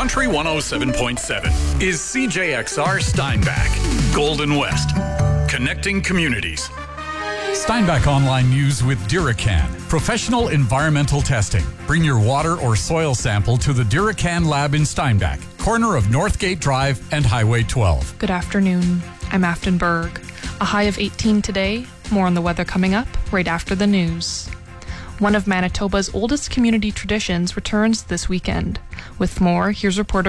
Country 107.7 is CJXR Steinbach, Golden West, connecting communities. Steinbach Online News with Duracan, professional environmental testing. Bring your water or soil sample to the Duracan lab in Steinbach, corner of Northgate Drive and Highway 12. Good afternoon. I'm Afton Berg. A high of 18 today. More on the weather coming up right after the news. One of Manitoba's oldest community traditions returns this weekend. With more, here's reporter